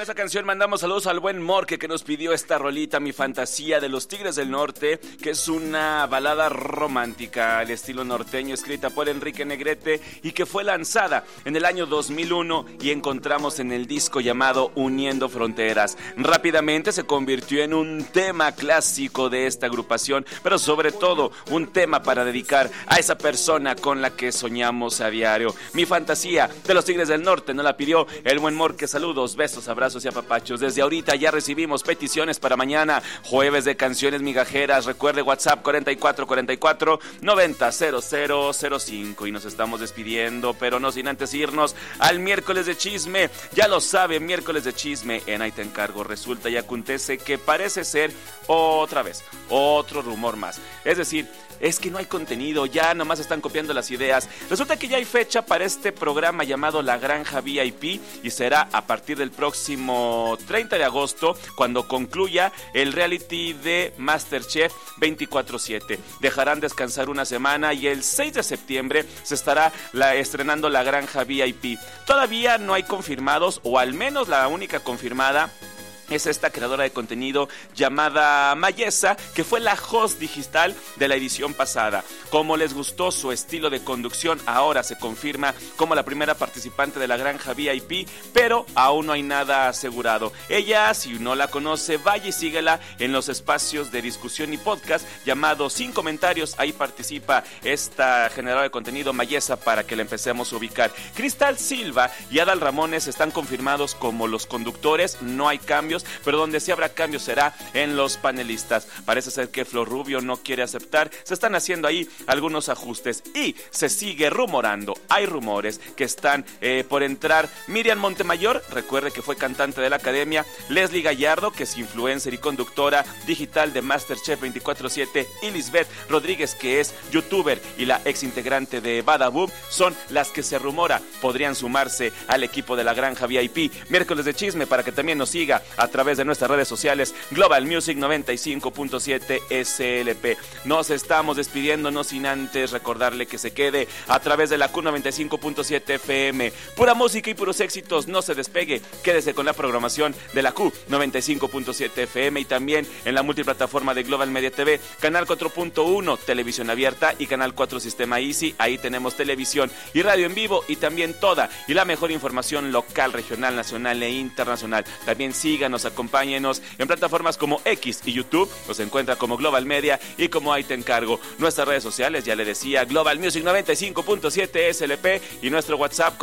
esta canción mandamos saludos al buen Morque que nos pidió esta rolita, Mi Fantasía, de los Tigres del Norte, que es una balada romántica al estilo norteño, escrita por Enrique Negrete y que fue lanzada en el año 2001 y encontramos en el disco llamado Uniendo Fronteras. Rápidamente se convirtió en un tema clásico de esta agrupación, pero sobre todo un tema para dedicar a esa persona con la que soñamos a diario. Mi Fantasía, de los Tigres del Norte, nos la pidió el buen Morque. Saludos, besos, abrazos y apapachos. Desde ahorita ya recibimos peticiones para mañana, jueves de canciones migajeras. Recuerde WhatsApp 4444-900005. Y nos estamos despidiendo, pero no sin antes irnos al miércoles de chisme. Ya lo sabe, miércoles de chisme en Ahí Te Encargo. Resulta y acontece que parece ser otra vez otro rumor más. Es decir, es que no hay contenido, ya nomás están copiando las ideas. Resulta que ya hay fecha para este programa llamado La Granja VIP y será a partir del próximo 30 de agosto cuando concluya el reality de MasterChef 24/7. Dejarán descansar una semana y el 6 de septiembre se estará estrenando La Granja VIP. Todavía no hay confirmados, o al menos la única confirmada es esta creadora de contenido llamada Mayesa, que fue la host digital de la edición pasada. Como les gustó su estilo de conducción, ahora se confirma como la primera participante de La Granja VIP, pero aún no hay nada asegurado. Ella, si no la conoce, vaya y síguela en los espacios de discusión y podcast llamados Sin Comentarios. Ahí participa esta generadora de contenido Mayesa para que la empecemos a ubicar. Cristal Silva y Adal Ramones están confirmados como los conductores, no hay cambios, pero donde sí habrá cambios será en los panelistas. Parece ser que Flor Rubio no quiere aceptar, se están haciendo ahí algunos ajustes y se sigue rumorando, hay rumores que están por entrar Miriam Montemayor, recuerde que fue cantante de la Academia, Leslie Gallardo, que es influencer y conductora digital de MasterChef 24/7, y Lisbeth Rodríguez, que es youtuber y la ex integrante de Badaboom, son las que se rumora podrían sumarse al equipo de La Granja VIP. Miércoles de chisme para que también nos siga a través de nuestras redes sociales, Global Music 95.7 SLP. Nos estamos despidiendo, no sin antes recordarle que se quede a través de la Q95.7 FM. Pura música y puros éxitos, no se despegue, quédese con la programación de la Q95.7 FM y también en la multiplataforma de Global Media TV, Canal 4.1, Televisión Abierta, y Canal 4 Sistema Easy. Ahí tenemos televisión y radio en vivo y también toda y la mejor información local, regional, nacional e internacional. También síganos, acompáñenos en plataformas como X y YouTube, nos encuentra como Global Media y como Ahí Te Encargo. Nuestras redes sociales, ya le decía, Global Music 95.7 SLP y nuestro WhatsApp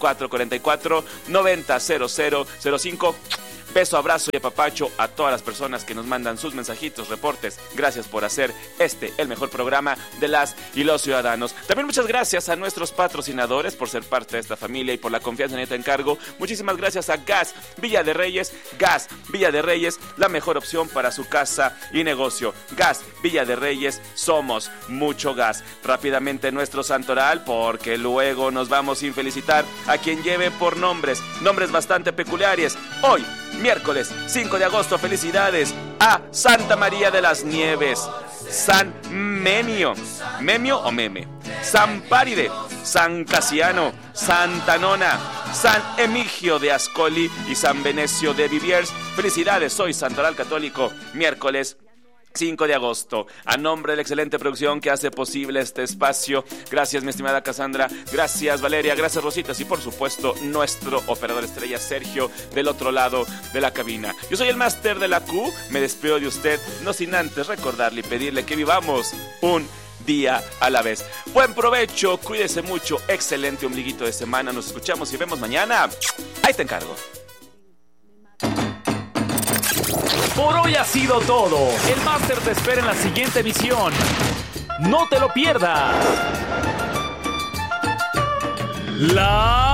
4444-900005. Beso, abrazo y apapacho a todas las personas que nos mandan sus mensajitos, reportes. Gracias por hacer el mejor programa de las y los ciudadanos. También muchas gracias a nuestros patrocinadores por ser parte de esta familia y por la confianza en Ahí Te Encargo. Muchísimas gracias a Gas Villa de Reyes. Gas Villa de Reyes, la mejor opción para su casa y negocio. Gas Villa de Reyes, somos mucho gas. Rápidamente nuestro santoral, porque luego nos vamos sin felicitar a quien lleve por nombres bastante peculiares. Hoy, miércoles 5 de agosto, felicidades a Santa María de las Nieves, San Memio, Memio o Meme, San Páride, San Casiano, Santa Nona, San Emigio de Ascoli y San Venecio de Viviers. Felicidades, soy Santoral Católico, miércoles 5 de agosto. A nombre de la excelente producción que hace posible este espacio, gracias mi estimada Cassandra, gracias Valeria, gracias Rositas y por supuesto nuestro operador estrella Sergio del otro lado de la cabina. Yo soy el máster de la Q, me despido de usted, no sin antes recordarle y pedirle que vivamos un día a la vez. Buen provecho, cuídese mucho, excelente ombliguito de semana, nos escuchamos y vemos mañana. Ahí te encargo. Por hoy ha sido todo. El máster te espera en la siguiente emisión. No te lo pierdas. La